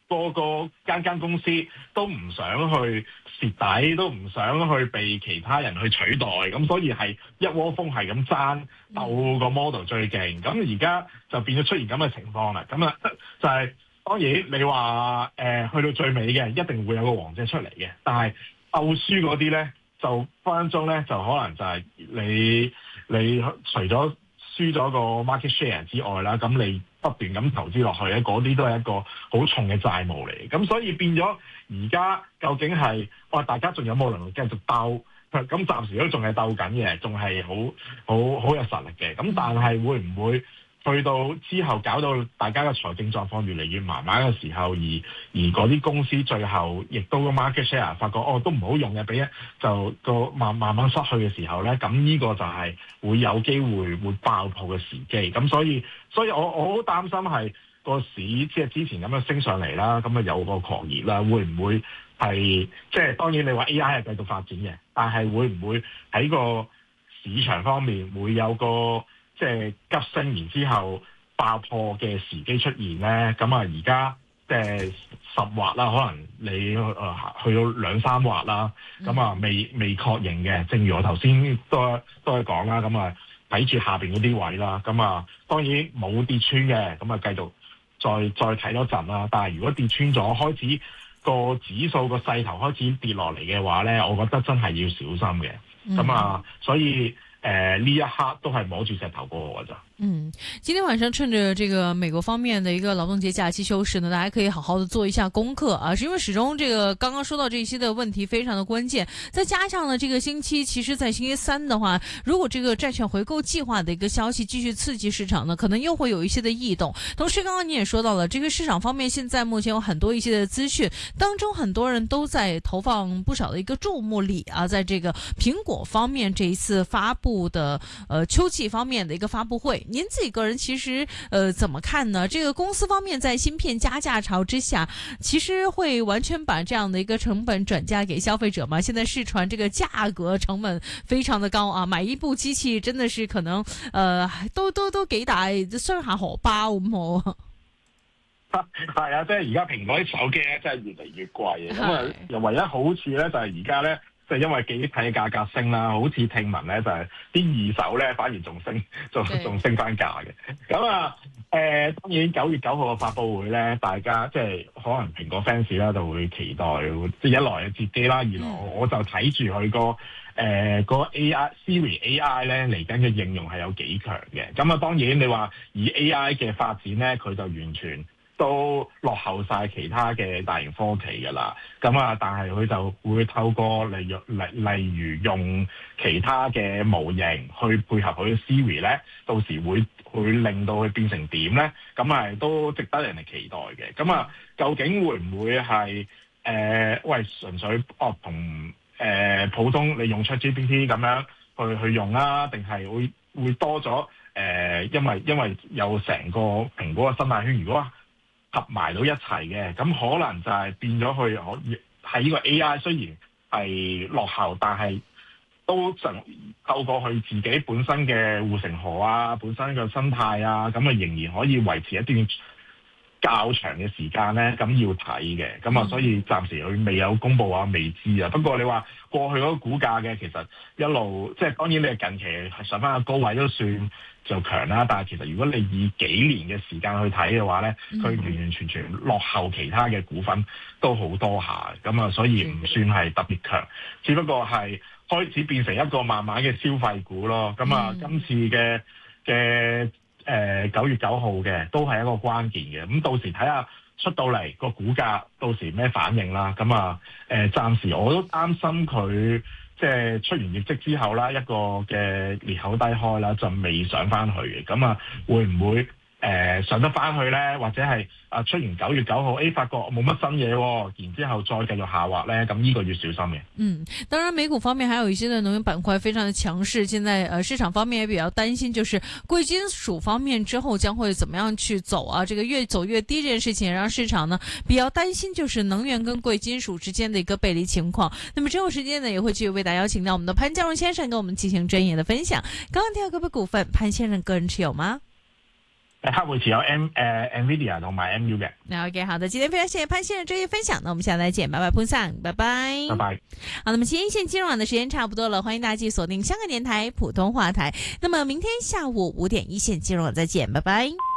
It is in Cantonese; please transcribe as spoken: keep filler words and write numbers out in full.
個個間間公司都唔想去蝕底，都唔想去被其他人去取代，咁所以係一窩蜂係咁爭鬥個 model 最勁。咁而家就變咗出現咁嘅情況啦。咁啊就係、是、當然你話誒、呃、去到最尾嘅一定會有個王者出嚟嘅，但係鬥輸嗰啲咧就分分鐘咧就可能就係你你除咗輸咗個 market share 之外啦，咁你不斷咁投資落去咧，嗰啲都係一個好重嘅債務嚟。咁所以變咗而家究竟係哇，大家仲有冇能力繼續鬥？咁暫時都仲係鬥緊嘅，仲係好好好有實力嘅。咁但係會唔會去到之後搞到大家嘅財政狀況越嚟越麻麻嘅時候，而而嗰啲公司最後亦都個 market share 發覺哦都唔好用嘅，俾就個慢慢慢失去嘅時候咧，咁呢個就係會有機會會爆破嘅時機。咁所以所以我我好擔心係個市即係之前咁樣升上嚟啦，咁啊有個狂熱啦，會唔會係即係當然你話 A I 係繼續發展嘅，但係會唔會喺個市場方面會有個即係急升，然之後爆破嘅時機出現咧？咁啊，而家即係十劃啦，可能你誒、呃、去到兩三劃啦，咁啊未未確認嘅。正如我頭先都都係講啦，咁啊睇住下邊嗰啲位啦，咁啊當然冇跌穿嘅，咁啊繼續再再睇多陣啦。但係如果跌穿咗，開始個指數個勢頭開始跌落嚟嘅話咧，我覺得真係要小心嘅。咁啊，所以。誒、呃，呢一刻都係摸住石頭過河㗎咋。 嗯，今天晚上趁着這個美國方面的一個勞動節假期休市呢，大家可以好好的做一下功課啊，是因為始終這個剛剛說到這些的問題非常的關鍵，再加上呢這個星期，其實在星期三的話，如果這個債券回購計劃的一個消息繼續刺激市場呢，可能又會有一些的異動。同時，剛剛你也說到了，這個市場方面現在目前有很多一些的資訊，當中很多人都在投放不少的一個注目禮啊，在這個蘋果方面這一次發布的呃秋季方面的一個發布會。您自己個人其實呃怎麼看呢？這個公司方面在芯片加價潮之下，其實會完全把這樣的一個成本轉嫁給消費者嗎？現在市傳這個價格成本非常的高啊，買一部機器真的是可能呃都都都幾大傷下荷包咁喎。 係啊，即係而家蘋果啲手機咧，真係越嚟越貴嘅。咁啊，又唯一好處咧就係而家咧。就因為記憶體嘅價格升啦，好似聽聞咧就係、是、啲二手咧反而仲升，仲仲升翻價嘅。咁啊，誒、呃、當然九月九號嘅發佈會咧，大家即係可能蘋果 fans 啦就會期待，即係一來嘅折機啦，二來我就睇住佢個誒個 A I Siri A I 咧嚟緊嘅應用係有幾強嘅。咁啊，當然你話以 A I 嘅發展咧，佢就完全都落後晒其他嘅大型科技㗎啦，咁啊，但係佢就會透過例如例例如用其他嘅模型去配合佢嘅 Siri 咧，到時會會令到佢變成點咧？咁係都值得人哋期待嘅。咁啊，究竟會唔會係誒、呃、喂純粹哦同誒、呃、普通你用 ChatGPT 咁樣去去用啊？定係會會多咗誒、呃？因為因為有成個蘋果嘅生態圈，如果合埋到一齊嘅，咁可能就係變咗去可以喺呢個 A I 雖然係落後，但係都成透過佢自己本身嘅護城河啊，本身嘅生態啊，咁啊仍然可以維持一段較長嘅時間咧，咁要睇嘅，咁啊所以暫時佢未有公布啊，未知啊。不過你話過去嗰個股價嘅，其實一路即係當然你係近期係上翻個高位都算就強啦，但係其實如果你以幾年嘅時間去睇嘅話咧，佢完完全全落後其他嘅股份都好多下，咁啊所以唔算係特別強，只不過係開始變成一個慢慢嘅消費股咯。咁啊今次嘅嘅。誒九月九號嘅都係一個關鍵嘅，咁到時睇下出到嚟個股價到時咩反應啦。咁啊誒暫時我都擔心佢即係出完業績之後啦，一個嘅裂口低開啦，就未上翻去嘅。咁啊會唔會誒、呃、上得翻去咧？或者係啊出完九月九號，誒發覺冇乜新嘢、哦，然之後再繼續下滑咧，咁呢個要小心嘅。 嗯，當然美股方面還有一些的能源板塊非常的強勢，現在呃市場方面也比較擔心，就是貴金屬方面之後將會怎麼樣去走啊？這個越走越低這件事情，也讓市場呢比較擔心，就是能源跟貴金屬之間的一個背離情況。那麼之後時間呢，也會繼續為大家邀請到我們的潘家榮先生跟我們進行專業的分享。剛剛提到嗰筆股份，潘先生個人持有嗎？ 誒客戶持有 M 誒、呃、Nvidia 同埋 M U 嘅。 OK， 好的，今天非常謝謝潘先生這些分享，那我們下次再見，拜拜，潘生，拜拜， 拜拜。 好，那麼前一線金融網的時間差不多了，歡迎大家繼續鎖定香港電台普通話台。那麼明天下午五點一線金融網再見，拜拜。